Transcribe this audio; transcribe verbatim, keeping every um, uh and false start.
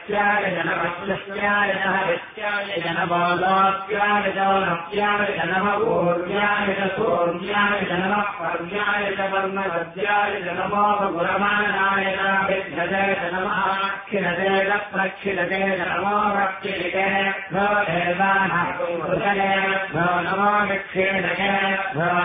त्याय जनमस्याय नः वित्याय जनबालात्याय जनमप्याय जनमपूर्व्याय च सूर्याय जनमः पर्याय च वर्णवद्याय जनमोपगुरमाणाय विद्यते जनमाखिलते प्रक्षिलते नमो प्रक्षिलिते भो देवानः कुरुतले भो नमो विक्षीणके भो